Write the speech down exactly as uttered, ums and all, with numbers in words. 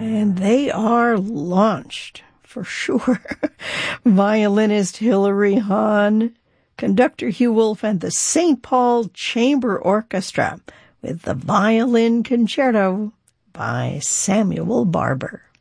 And they are launched, for sure. Violinist Hilary Hahn, conductor Hugh Wolf, and the Saint Paul Chamber Orchestra with the Violin Concerto by Samuel Barber.